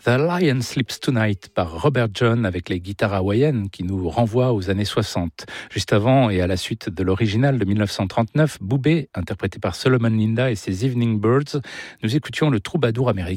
The Lion Sleeps Tonight par Robert John avec les guitares hawaïennes qui nous renvoient aux années 60. Juste avant et à la suite de l'original de 1939, Boubé, interprété par Solomon Linda et ses Evening Birds, nous écoutions le troubadour américain